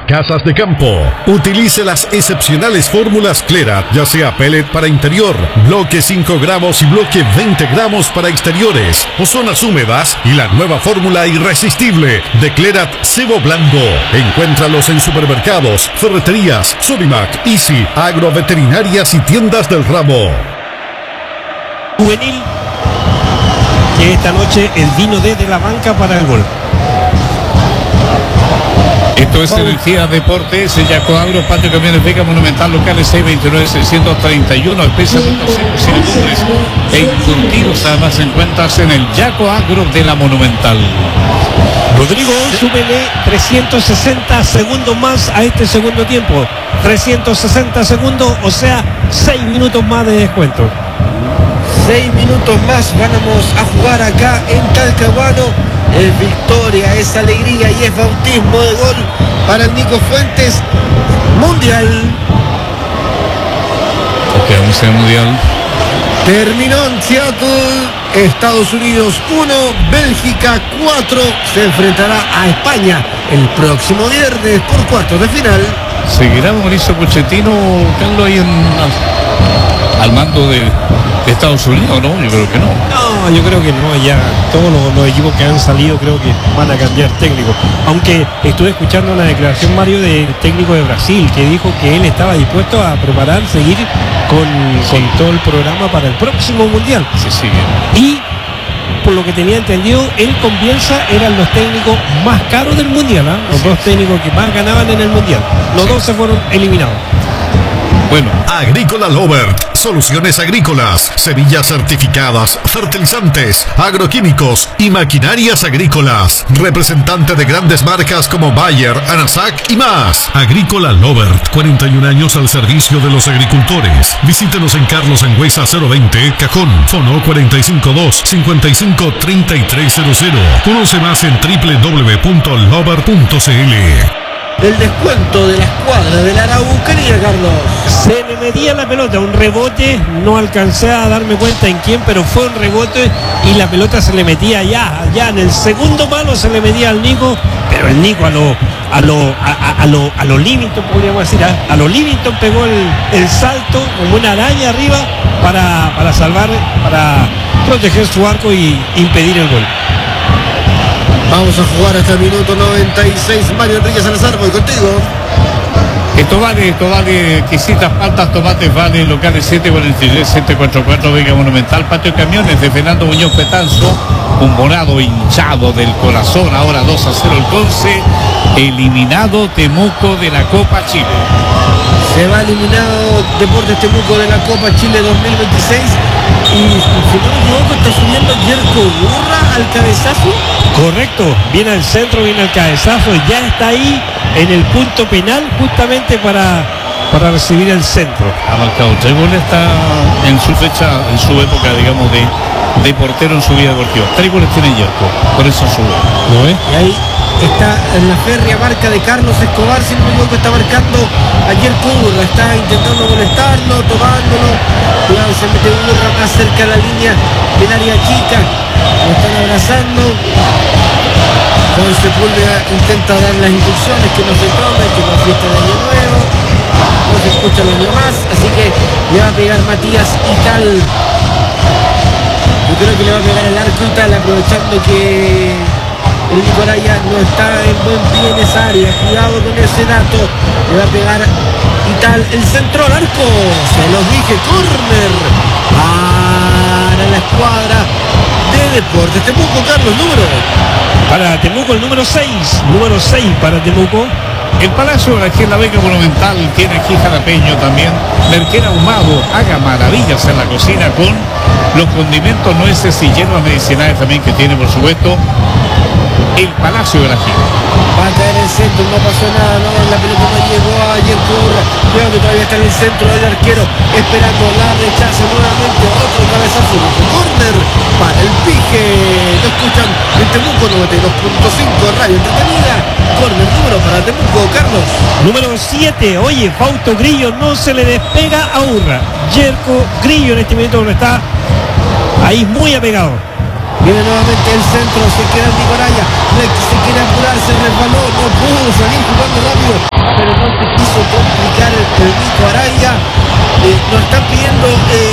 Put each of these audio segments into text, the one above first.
Casas de Campo. Utilice las excepcionales fórmulas Clerat, ya sea pellet para interior, bloque 5 gramos y bloque 20 gramos para exteriores, o zonas húmedas, y la nueva fórmula irresistible de Clerat Cebo Blando. Encuéntralos en supermercados, ferreterías, Sodimac, Easy, agroveterinarias y tiendas del ramo. Juvenil, que esta noche el vino desde la banca para el gol. Esto es Energía Deportes, Yaco Agro, Patio Camiones Vega, Monumental, locales 629-631, especialistas en cumbres e incurtidos. Además encuentras en el Yaco Agro de la Monumental. Rodrigo, súbele 360 segundos más a este segundo tiempo. 360 segundos, o sea, 6 minutos más de descuento. 6 minutos más vamos a jugar acá en Talcahuano. Es victoria, es alegría y es bautismo de gol para el Nico Fuentes. Mundial. Ok, 11 mundial. Terminó en Seattle. Estados Unidos 1, Bélgica 4. Se enfrentará a España el próximo viernes por cuartos de final. ¿Seguirá Mauricio Pochettino, Carlos, ahí al mando de Estados Unidos? No, yo creo que no. No, yo creo que no, ya todos los equipos que han salido creo que van a cambiar técnico. Aunque estuve escuchando una declaración, Mario, del técnico de Brasil, que dijo que él estaba dispuesto a preparar, seguir con todo el programa para el próximo Mundial. Se sigue. Y por lo que tenía entendido, él con Bielsa eran los técnicos más caros del Mundial, ¿eh? Los dos técnicos que más ganaban en el Mundial. Los dos se fueron eliminados. Bueno, Agrícola Lovert, soluciones agrícolas, semillas certificadas, fertilizantes, agroquímicos y maquinarias agrícolas. Representante de grandes marcas como Bayer, Anasac y más. Agrícola Lovert, 41 años al servicio de los agricultores. Visítenos en Carlos Engüesa 020, Cajón, Fono 452-553300. Conoce más en www.lovert.cl. El descuento de la escuadra del Araucanía, Carlos. Se le metía la pelota, un rebote, no alcancé a darme cuenta en quién, pero fue un rebote y la pelota se le metía allá en el segundo palo se le metía al Nico, pero el Nico a lo Livington, podríamos decir, a lo Livington pegó el salto como una araña arriba para salvar, para proteger su arco y impedir el gol. Vamos a jugar hasta el minuto 96. Mario Enrique Salazar, voy contigo. Esto vale, quisitas, faltas, tomates, vale, locales 743-744, Vega Monumental, Patio Camiones de Fernando Muñoz Petanzo, un morado hinchado del corazón, ahora 2-0 el Conce, eliminado Temuco de la Copa Chile. Se va eliminado Deportes Temuco de la Copa Chile 2026 y, si no me equivoco, está subiendo Yerko Burra al cabezazo. Correcto, viene al centro, viene al cabezazo, ya está ahí en el punto penal justamente para recibir el centro. Ha marcado 3 goles, está en su fecha, en su época, digamos, de portero en su vida deportiva. 3 goles tiene Yerko, por eso sube. ¿No ves? Y ahí está en la férrea marca de Carlos Escobar, si no me equivoco, está marcando a Yerko Burra, está intentando molestarlo, tomándolo. Cuidado, se mete Burra más cerca de la línea del área chica. Lo están abrazando. Juan Sepúlveda intenta dar las instrucciones, que no se tome, que no fiesta de año nuevo. No se escuchan los demás, así que le va a pegar Matías Ital. Yo creo que le va a pegar el arco Ital, aprovechando que el Nicolaya no está en buen pie en esa área. Cuidado con ese dato. Le va a pegar Ital, el centro al arco. Se los dije, córner para la escuadra de Deportes Temuco. Carlos, número para Temuco el número 6 para Temuco. El Palacio aquí en la Vega Monumental tiene aquí jalapeño también. Merquera ahumado, haga maravillas en la cocina con los condimentos, nueces y hierbas medicinales también que tiene, por supuesto, el Palacio de la Gira. Va a caer el centro, no pasó nada, no, la pelota no llegó a Yerko Burra. Creo que todavía está en el centro del arquero, esperando la rechaza nuevamente, otro cabezazo, córner para el Pije. Lo escuchan en Temuco 92.5 Radio Entretenida. Córner número para Temuco, Carlos. Número 7, oye, Fausto Grillo no se le despega a Urra. Yerko Grillo en este momento donde está ahí muy apegado. Viene nuevamente el centro, se queda Nicolaya, se quiere apurar, se resbaló, no pudo salir jugando rápido.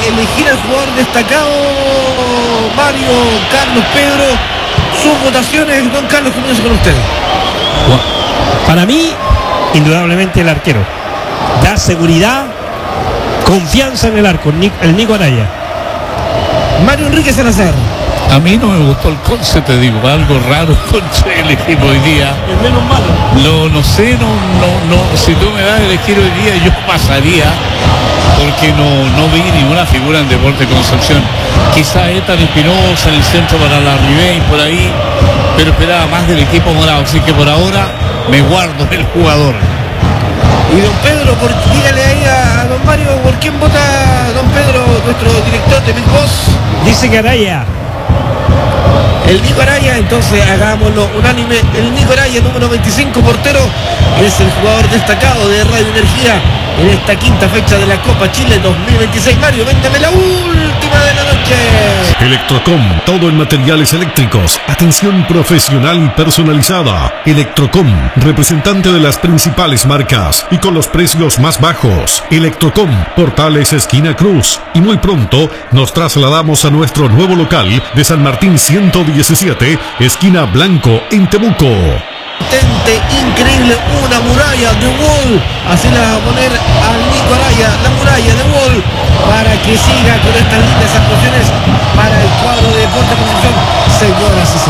elegir al jugador destacado, Mario, Carlos, Pedro, sus votaciones. Don Carlos, comienzo con usted. Para mí, indudablemente el arquero. Da seguridad, confianza en el arco, el Nico Araya. Mario Enrique Salazar. A mí no me gustó el Conce, te digo, algo raro Conce elegimos hoy día. El menos malo. No sé, si tú me das a elegir hoy día, yo pasaría, porque no vi ninguna figura en Deportes Concepción. Quizá Ethan Espinosa en el centro para la Ribey, por ahí, pero esperaba más del equipo morado, así que por ahora me guardo el jugador. Y don Pedro, dígale ahí a don Mario, ¿por quién vota don Pedro, nuestro director de Big Boss? Dice que Araya. El Nico Araya, entonces hagámoslo unánime. El Nico Araya, número 25, portero, es el jugador destacado de Radio Energía en esta quinta fecha de la Copa Chile 2026. Mario, véndeme la última de la noche. Electrocom, todo en materiales eléctricos. Atención profesional y personalizada. Electrocom, representante de las principales marcas y con los precios más bajos. Electrocom, Portales esquina Cruz. Y muy pronto nos trasladamos a nuestro nuevo local de San Martín 117, esquina Blanco, en Temuco. Increíble, una muralla de Wall, así la va a poner al Nico Araya, la muralla de Wall, para que siga con estas lindas actuaciones para el cuadro de Deportes Concepción. Señoras y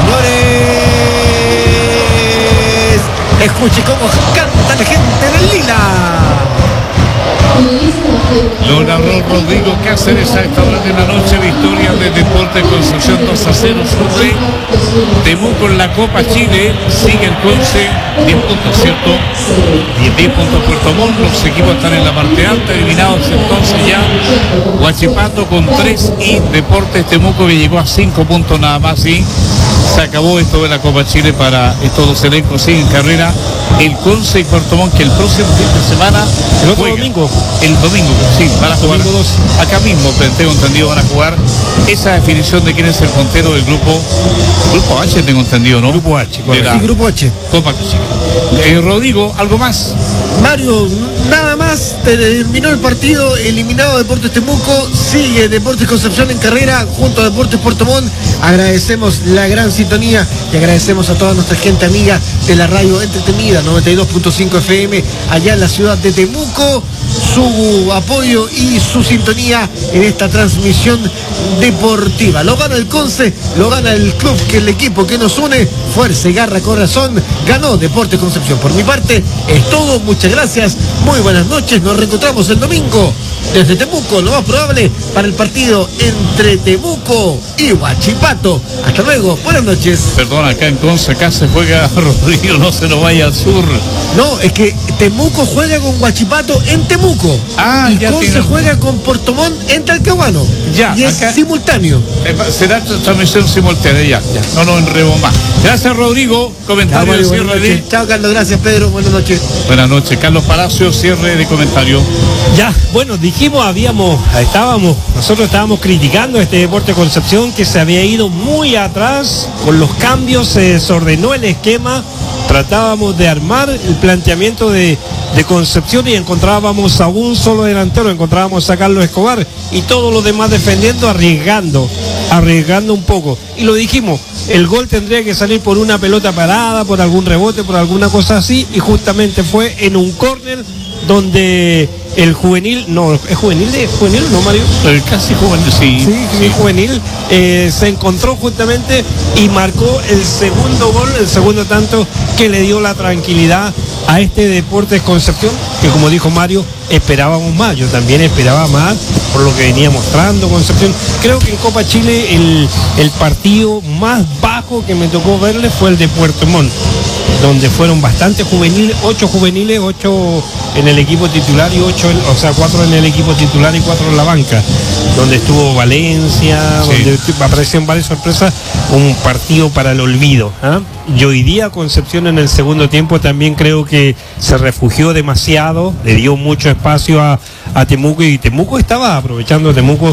señores, escuche cómo canta la gente del Lila. Lo narró Rodrigo Cáceres a esta hora de la noche. Victoria de Deportes Concepción 2-0 sobre Temuco en la Copa Chile. Sigue el Conce, 10 puntos, ¿cierto? 10 puntos Puerto Montt. Los equipos están en la parte alta, eliminados entonces ya Huachipato con 3 y Deportes Temuco, que llegó a 5 puntos nada más, y se acabó esto de la Copa Chile para estos dos elencos. Siguen carrera el Conce y Puerto Montt, que el próximo fin de semana, el otro domingo, el domingo, sí, van a jugar acá mismo, tengo entendido, van a jugar esa definición de quién es el puntero del grupo H, tengo entendido, ¿no? Grupo H, sí, Grupo H. Copa Chile. Rodrigo, ¿algo más? Mario, nada más, terminó el partido, eliminado Deportes Temuco, sigue Deportes Concepción en carrera junto a Deportes Puerto Montt. Agradecemos la gran sintonía y agradecemos a toda nuestra gente amiga de la radio entretenida 92.5 FM allá en la ciudad de Temuco, su apoyo y su sintonía en esta transmisión deportiva. Lo gana el Conce, lo gana el club, que el equipo que nos une, fuerza y garra, corazón, ganó Deportes Concepción. Por mi parte es todo, muchas gracias, muy buenas noches, nos reencontramos el domingo desde Temuco, lo más probable para el partido entre Temuco y Huachipato. Hasta luego, buenas noches. Perdón, acá en Conce, acá se juega Rodrigo, no se nos vaya al sur. No, es que Temuco juega con Huachipato en Temuco. Y ya Conce juega con Puerto Montt en Talcahuano. Ya, y es acá simultáneo. Será transmisión simultánea, ya. No nos enredemos más. Gracias, Rodrigo. Comentario de cierre de... Chao, Carlos, gracias, Pedro, buenas noches. Buenas noches, Carlos Palacio, cierre de comentario. Ya, bueno, dijimos, nosotros estábamos criticando este Deportes Concepción, que se había ido muy atrás con los cambios, se desordenó el esquema, tratábamos de armar el planteamiento de Concepción y encontrábamos a un solo delantero, encontrábamos a Carlos Escobar y todos los demás defendiendo, arriesgando un poco. Y lo dijimos, el gol tendría que salir por una pelota parada, por algún rebote, por alguna cosa así, y justamente fue en un córner donde el juvenil, no, ¿es juvenil no, Mario? Casi juvenil, sí. Juvenil, se encontró justamente y marcó el segundo gol, el segundo tanto, que le dio la tranquilidad a este Deportes Concepción, que como dijo Mario, esperábamos más. Yo también esperaba más por lo que venía mostrando Concepción. Creo que en Copa Chile el partido más bajo que me tocó verle fue el de Puerto Montt, donde fueron bastante juveniles, 8 juveniles, 8 en el equipo titular y 4 en el equipo titular y 4 en la banca, donde estuvo Valencia, donde aparecieron varias sorpresas, un partido para el olvido, ¿eh? Y hoy día Concepción en el segundo tiempo también creo que se refugió demasiado, le dio mucho espacio a Temuco, y Temuco estaba aprovechando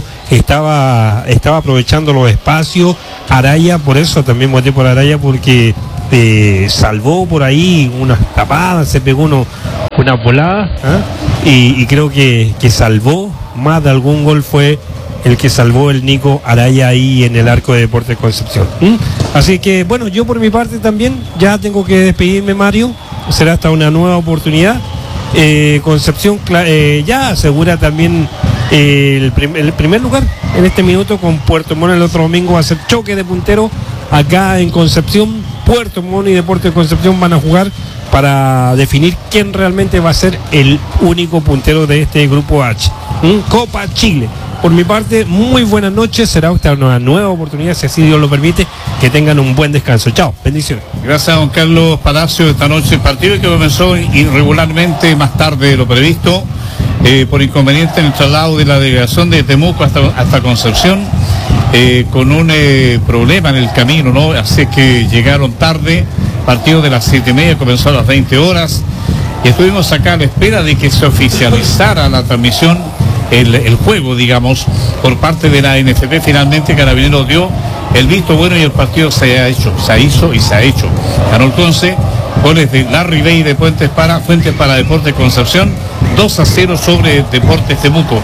los espacios. Araya, por eso también voté por Araya, porque salvó por ahí unas tapadas, se pegó una volada, ¿eh? y creo que salvó más de algún gol fue el que salvó el Nico Araya ahí en el arco de Deportes Concepción. Así que bueno, yo por mi parte también ya tengo que despedirme, Mario, será hasta una nueva oportunidad. Concepción ya asegura también el primer lugar en este minuto con Puerto Montt. El otro domingo va a ser choque de puntero acá en Concepción. Puerto Montt y Deportes Concepción van a jugar para definir quién realmente va a ser el único puntero de este grupo H. Copa Chile. Por mi parte, muy buenas noches. Será hasta una nueva oportunidad, si así Dios lo permite. Que tengan un buen descanso. Chao, bendiciones. Gracias a don Carlos Palacio. Esta noche el partido que comenzó irregularmente más tarde de lo previsto, por inconveniente en el traslado de la delegación de Temuco hasta Concepción, con un problema en el camino, ¿no? Así que llegaron tarde. Partido de las 7:30 comenzó a las 20 horas. Y estuvimos acá a la espera de que se oficializara la transmisión, el juego, digamos, por parte de la NFP. Finalmente Carabineros dio el visto bueno y el partido se hizo. Ganó el Conce, goles de Larry Bay de Fuentes para Deportes Concepción, 2-0 sobre Deportes Temuco.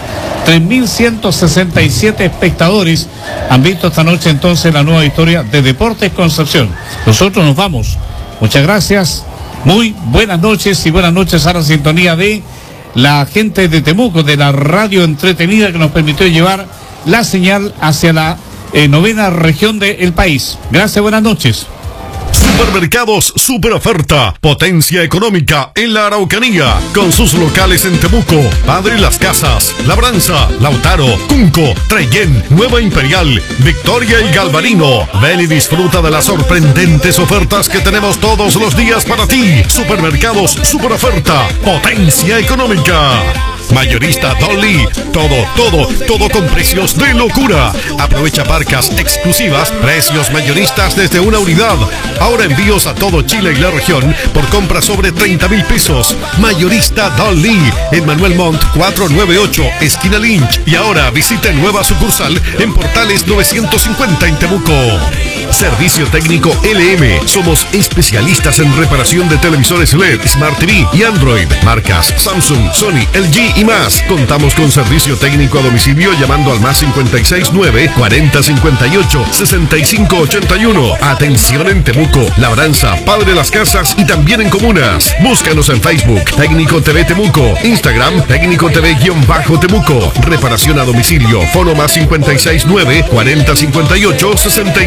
3.167 espectadores han visto esta noche entonces la nueva victoria de Deportes Concepción. Nosotros nos vamos. Muchas gracias. Muy buenas noches y buenas noches a la sintonía de la gente de Temuco, de la radio entretenida que nos permitió llevar la señal hacia la novena región del país. Gracias, buenas noches. Supermercados Super Oferta, potencia económica en la Araucanía, con sus locales en Temuco, Padre Las Casas, Labranza, Lautaro, Cunco, Trellén, Nueva Imperial, Victoria y Galvarino. Ven y disfruta de las sorprendentes ofertas que tenemos todos los días para ti. Supermercados Super Oferta, potencia económica. Mayorista Dolly, todo con precios de locura. Aprovecha marcas exclusivas, precios mayoristas desde una unidad. Ahora envíos a todo Chile y la región por compra sobre 30,000 pesos. Mayorista Dolly, en Manuel Montt 498, esquina Lynch. Y ahora visite nueva sucursal en Portales 950 en Temuco. Servicio técnico LM. Somos especialistas en reparación de televisores LED, Smart TV y Android. Marcas Samsung, Sony, LG y más. Contamos con servicio técnico a domicilio llamando al más 569 4058 6581. Atención en Temuco, Labranza, Padre Las Casas y también en comunas. Búscanos en Facebook, Técnico TV Temuco, Instagram, Técnico TV-Temuco. Reparación a domicilio, fono más 569 4058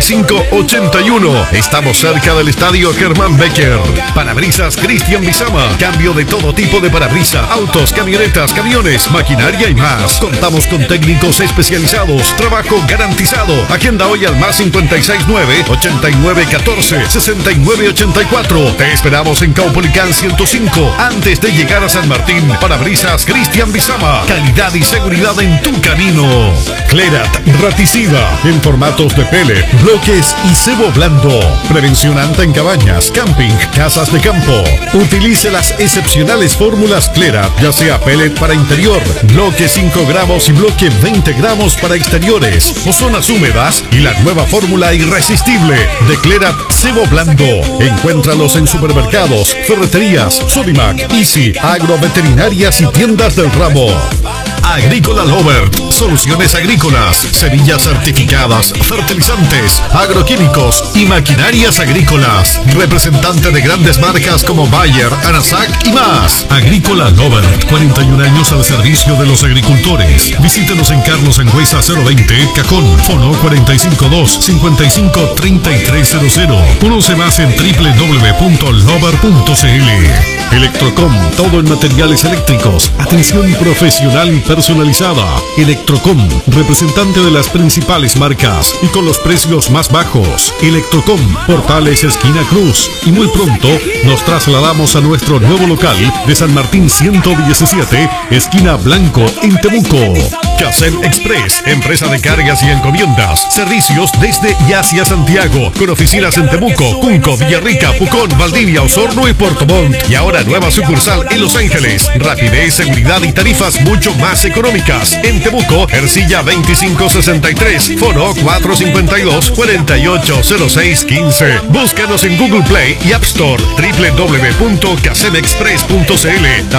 6581. Estamos cerca del estadio Germán Becker. Parabrisas Cristian Bizama. Cambio de todo tipo de parabrisas, autos, camionetas, camiones, maquinaria y más. Contamos con técnicos especializados. Trabajo garantizado. Agenda hoy al más 569 8914 6984. Te esperamos en Caupolicán 105 antes de llegar a San Martín. Parabrisas Cristian Bizama. Calidad y seguridad en tu camino. Clerat Raticida en formatos de pellet, bloques y cebo blando. Prevención anta en cabañas, camping, casas de campo. Utilice las excepcionales fórmulas Clerat, ya sea pellet para interior, bloque 5 gramos y bloque 20 gramos para exteriores o zonas húmedas, y la nueva fórmula irresistible de Clerat cebo blando. Encuéntralos en supermercados, ferreterías, Sodimac, Easy, agroveterinarias y tiendas del ramo. Agrícola Lovert, soluciones agrícolas, semillas certificadas, fertilizantes, agroquímicos y maquinarias agrícolas. Representante de grandes marcas como Bayer, Anasac y más. Agrícola Lovert, 41 años al servicio de los agricultores. Visítenos en Carlos Engüesa 020, Cajón, fono 452-553300. Conoce más en www.lover.cl. Electrocom, todo en materiales eléctricos, atención profesional y personalizada. Electrocom, representante de las principales marcas y con los precios más bajos. Electrocom, Portales esquina Cruz. Y muy pronto nos trasladamos a nuestro nuevo local de San Martín 117, esquina Blanco, en Temuco. Casem Express, empresa de cargas y encomiendas. Servicios desde y hacia Santiago, con oficinas en Temuco, Cunco, Villarrica, Pucón, Valdivia, Osorno y Puerto Montt. Y ahora nueva sucursal en Los Ángeles. Rapidez, seguridad y tarifas mucho más económicas. En Temuco, Ercilla 2563, foro 452-480615. Búscanos en Google Play y App Store, www.casemexpress.cl.